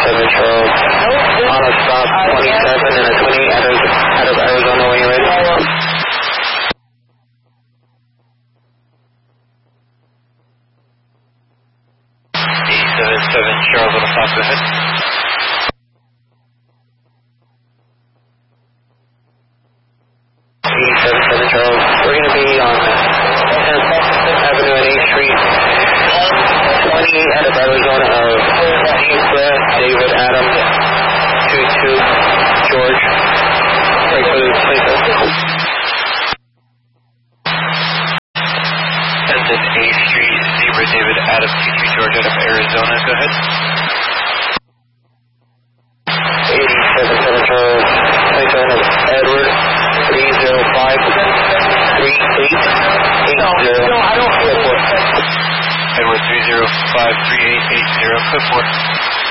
87 Charles. On a stop 27 and a 20 out of Arizona when you're ready. 87 Charles on a stop, go ahead. 87 Charles. We're going to be on 10th Avenue and 8th Street. 28 out of Arizona of Brett, David, Adam, 22, George. Right for the place. 10th and 8th Street, Zebra, David, Adam, 23, George, out of Arizona, go ahead. 87 Charles. 27 of Edward, 305 3880. No, I don't. Edward 305 3880, clipboard.